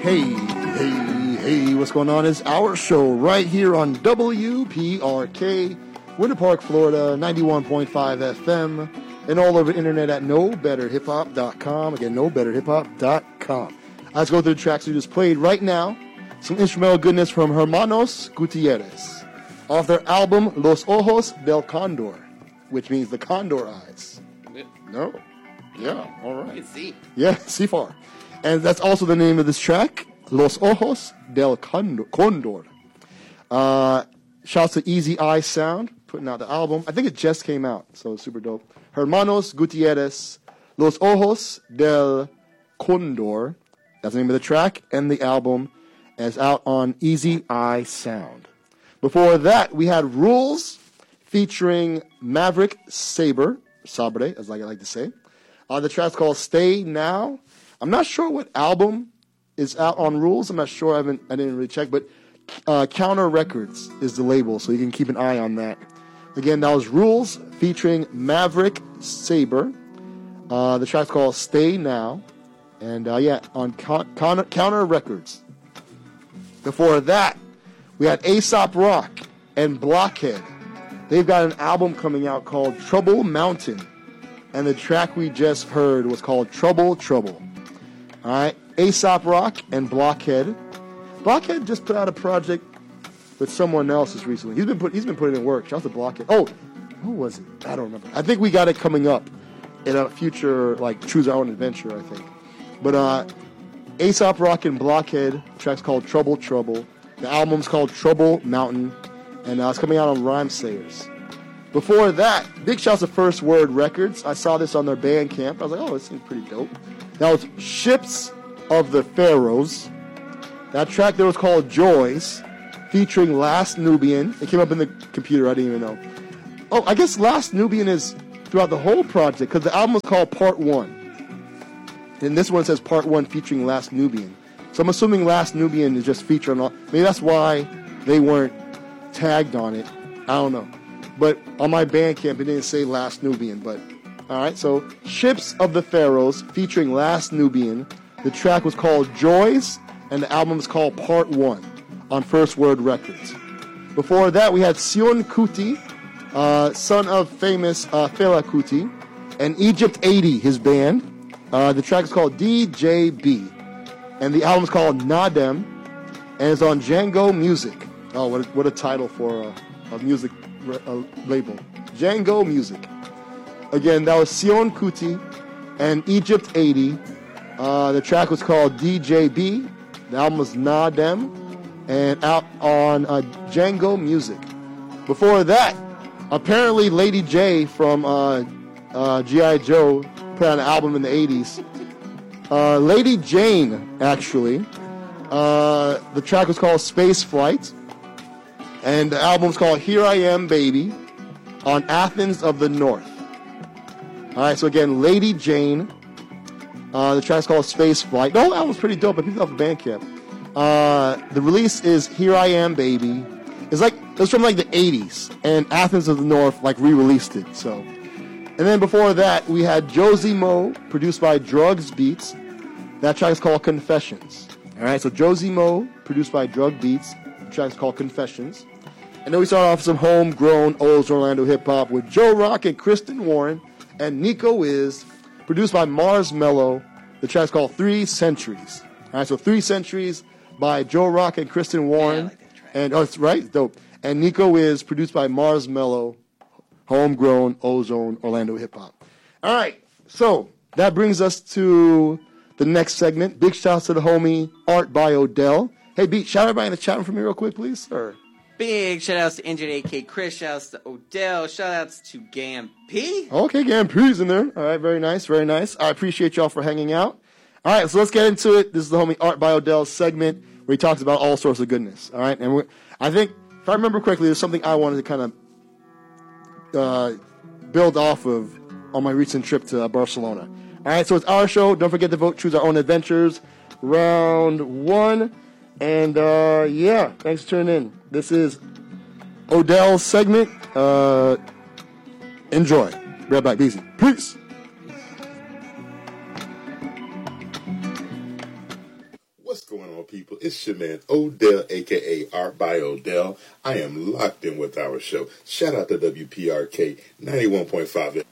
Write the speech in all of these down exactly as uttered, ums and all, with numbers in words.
Hey, hey, hey, what's going on? It's our show right here on W P R K, Winter Park, Florida, ninety-one point five F M, and all over the internet at no better hip hop dot com. Again, no better hip hop dot com. Let's go through the tracks we just played right now. Some instrumental goodness from Hermanos Gutierrez off their album Los Ojos del Condor, which means the condor eyes. No? Yeah, all right. You can see. Yeah, see far. And that's also the name of this track, Los Ojos del Condor. Condor. Uh, shouts to Easy Eye Sound, putting out the album. I think it just came out, so it's super dope. Hermanos Gutierrez, Los Ojos del Condor. That's the name of the track, and the album is out on Easy Eye Sound. Before that, we had Rules featuring Maverick Sabre, Sabre, as I like to say. Uh, the track's called Stay Now. I'm not sure what album is out on Rules. I'm not sure. I haven't. I didn't really check. But uh, Counter Records is the label, so you can keep an eye on that. Again, that was Rules featuring Maverick Sabre. Uh, the track's called Stay Now. And, uh, yeah, on Con- Con- Counter Records. Before that, we had Aesop Rock and Blockhead. They've got an album coming out called Trouble Mountain. And the track we just heard was called Trouble, Trouble. All right, Aesop Rock and Blockhead. Blockhead just put out a project with someone else just recently. He's been put, he's been putting in work. Shout out to Blockhead. Oh, who was it? I don't remember. I think we got it coming up in a future, like, Choose Our Own Adventure, I think. But uh, Aesop Rock and Blockhead, the track's called Trouble, Trouble. The album's called Trouble Mountain, and uh, it's coming out on Rhymesayers. Before that, big shouts to First Word Records. I saw this on their Bandcamp. I was like, oh, this seems pretty dope. That was Ships of the Pharaohs. That track there was called Joys, featuring Last Nubian. It came up in the computer. I didn't even know. Oh, I guess Last Nubian is throughout the whole project, because the album was called Part One. And this one says Part One featuring Last Nubian. So I'm assuming Last Nubian is just featured on all. Maybe that's why they weren't tagged on it. I don't know. But on my Bandcamp, it didn't say Last Nubian. But all right, so Ships of the Pharaohs featuring Last Nubian. The track was called Joys, and the album is called Part One on First Word Records. Before that, we had Sion Kuti, uh, son of famous uh, Fela Kuti, and Egypt eighty, his band. Uh, the track is called D J B, and the album is called Nadem, and it's on Django Music. Oh, what a, what a title for a, a music uh, label. Django Music. Again, that was Sion Kuti and Egypt eighty. Uh, the track was called D J B. The album was Nadem, and out on uh, Django Music. Before that, apparently Lady J from uh, uh, G I. Joe put out an album in the eighties. Uh, Lady Jane, actually. Uh, the track was called Space Flight. And the album's called Here I Am, Baby, on Athens of the North. All right, so again, Lady Jane. Uh, the track's called Space Flight. The whole album's pretty dope. I picked it off the Bandcamp. Uh, the release is Here I Am, Baby. It's like, it was from like the eighties. And Athens of the North, like, re-released it, so... And then before that, we had Josie Mo, produced by Drugs Beats. That track is called Confessions. All right, so Josie Mo, produced by Drug Beats. The track is called Confessions. And then we started off with some homegrown old Orlando hip-hop with Joe Rock and Kristen Warren and Nico Wiz, produced by Mars Mello. The track is called Three Centuries. All right, so Three Centuries by Joe Rock and Kristen Warren. Yeah, I like that track. And, oh, it's right? Dope. And Nico Wiz, produced by Mars Mello. Homegrown, ozone, Orlando hip-hop. All right, so that brings us to the next segment. Big shouts to the homie Art by Odell. Hey, B, shout everybody in the chat room for me real quick, please. Sir. Big shout-outs to Injured A K Chris, shout-outs to Odell, shout-outs to Gam P. Okay, Gam P's in there. All right, very nice, very nice. I appreciate y'all for hanging out. All right, so let's get into it. This is the homie Art by Odell segment where he talks about all sorts of goodness. All right, and we're, I think, if I remember correctly, there's something I wanted to kind of Uh, build off of on my recent trip to uh, Barcelona. All right, so it's our show. Don't forget to vote. Choose Our Own Adventures. Round one. And, uh, yeah, thanks for tuning in. This is Odell's segment. Uh, enjoy. Be right back. Be easy. Peace. What's going on, people? It's your man, Odell, a k a. Art by Odell. I am locked in with our show. Shout out to W P R K ninety-one point five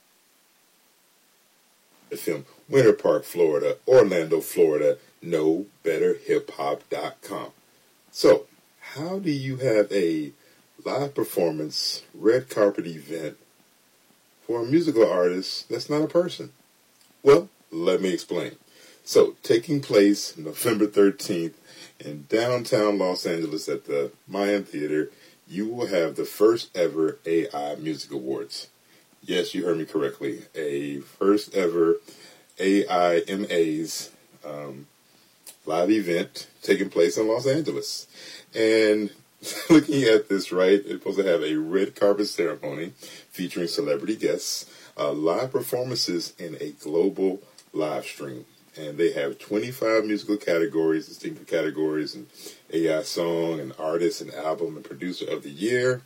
F M, Winter Park, Florida, Orlando, Florida, know better hip hop dot com. So, how do you have a live performance, red carpet event for a musical artist that's not a person? Well, let me explain. So, taking place November thirteenth in downtown Los Angeles at the Mayan Theater, you will have the first ever A I Music Awards. Yes, you heard me correctly. A first ever A I M As um, live event taking place in Los Angeles. And looking at this, right, it's supposed to have a red carpet ceremony featuring celebrity guests, uh, live performances, and a global live stream. And they have twenty-five musical categories, distinct categories, and A I song, and artist, and album, and producer of the year.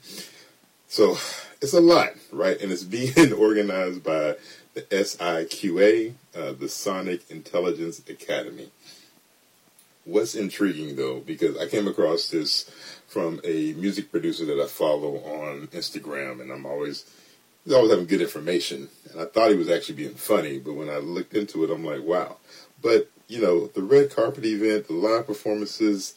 So it's a lot, right? And it's being organized by the S I Q A, uh, the Sonic Intelligence Academy. What's intriguing, though, because I came across this from a music producer that I follow on Instagram, and I'm always he's always having good information. And I thought he was actually being funny, but when I looked into it, I'm like, wow. But, you know, the red carpet event, the live performances,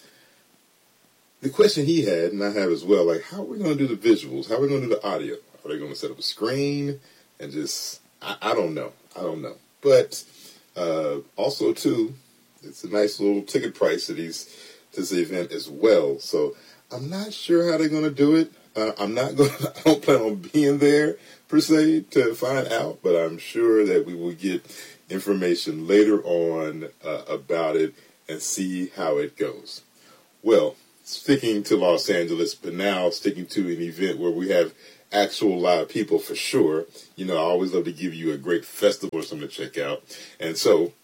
the question he had, and I have as well, like, how are we going to do the visuals? How are we going to do the audio? Are they going to set up a screen and just, I, I don't know. I don't know. But uh, also, too, it's a nice little ticket price to these, to this event as well. So I'm not sure how they're going to do it. Uh, I'm not going to, I don't plan on being there, per se, to find out, but I'm sure that we will get information later on uh, about it and see how it goes. Well, sticking to Los Angeles, but now sticking to an event where we have actual live people for sure. You know, I always love to give you a great festival or something to check out. And so,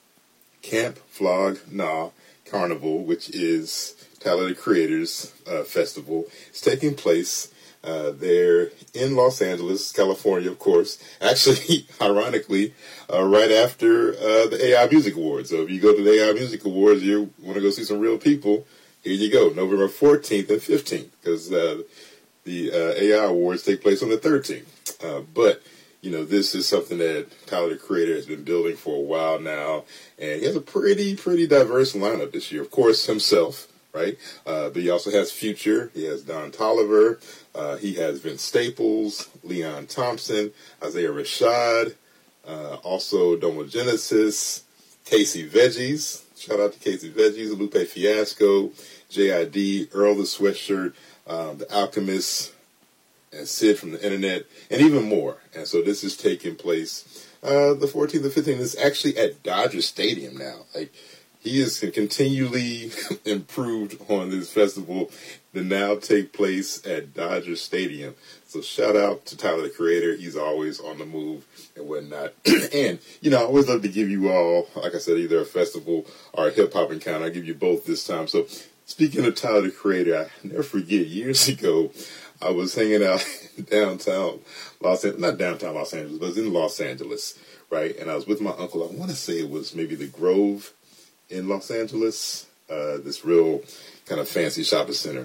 Camp Flog Gnaw Carnival, which is Tyler, the Creator's uh, festival, is taking place Uh, they're in Los Angeles, California, of course. Actually, ironically, uh, right after uh, the A I Music Awards. So if you go to the A I Music Awards, you want to go see some real people, here you go, November fourteenth and fifteenth, because uh, the uh, A I Awards take place on the thirteenth. Uh, but, you know, this is something that Tyler, the Creator, has been building for a while now, and he has a pretty, pretty diverse lineup this year. Of course, himself. Right, uh, but he also has Future. He has Don Toliver. Uh, he has Vince Staples, Leon Thompson, Isaiah Rashad, uh, also Domo Genesis, Casey Veggies. Shout out to Casey Veggies, Lupe Fiasco, J I D, Earl the Sweatshirt, um, The Alchemist, and Sid from the Internet, and even more. And so this is taking place uh, the fourteenth and fifteenth. It's actually at Dodger Stadium now. Like, he is continually improved on this festival to now take place at Dodger Stadium. So shout out to Tyler, the Creator. He's always on the move and whatnot. And, you know, I always love to give you all, like I said, either a festival or a hip-hop encounter. I give you both this time. So speaking of Tyler, the Creator, I never forget, years ago, I was hanging out downtown Los Angeles, not downtown Los Angeles, but it was in Los Angeles, right? And I was with my uncle. I want to say it was maybe the Grove in Los Angeles, uh, this real kind of fancy shopping center.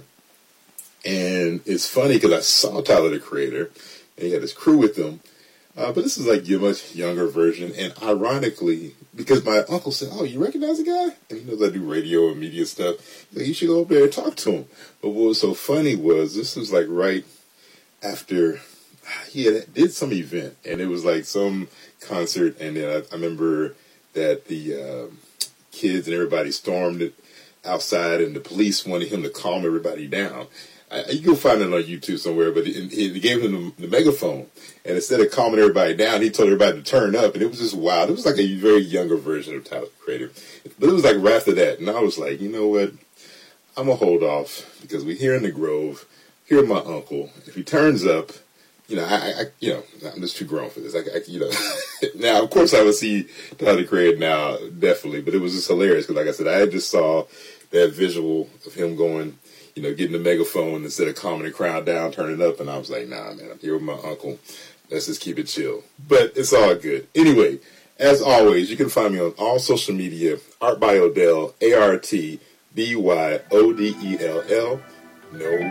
And it's funny because I saw Tyler, the Creator, and he had his crew with him. Uh, but this is like a much younger version. And ironically, because my uncle said, oh, you recognize the guy? And he knows I do radio and media stuff. He's like, you should go up there and talk to him. But what was so funny was this was like right after he had, did some event. And it was like some concert. And then I, I remember that the Uh, kids and everybody stormed it outside, and the police wanted him to calm everybody down. I, you can find it on YouTube somewhere, but he, he gave him the, the megaphone, and instead of calming everybody down, he told everybody to turn up, and it was just wild. It was like a very younger version of Tyler, the Creator. But it was like right after that, and I was like, you know what? I'm going to hold off, because we're here in the Grove, here's my uncle. If he turns up, you know, I, I, you know, I'm just too grown for this. I, I you know, now of course I would see Tyler, the Creator now, definitely, but it was just hilarious because, like I said, I just saw that visual of him going, you know, getting the megaphone instead of calming the crowd down, turning up, and I was like, nah, man, I'm here with my uncle. Let's just keep it chill. But it's all good. Anyway, As always, you can find me on all social media, Art by Odell, A R T B Y O D E L L. No